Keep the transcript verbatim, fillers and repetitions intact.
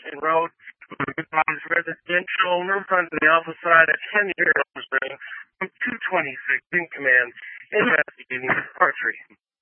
Washington Road, Midtown's residential, riverfront on the alpha side at ten years ring from two twenty-six in command, investigating archery.